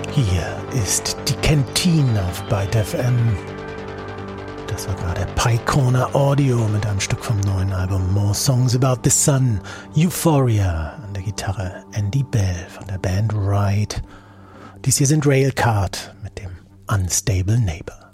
Hier ist die Kantine auf Byte FM. Das war gerade Pye Corner Audio mit einem Stück vom neuen Album More Songs About the Sun. Euphoria an der Gitarre, Andy Bell von der Band Ride. Dies hier sind Railcard mit dem Unstable Neighbor.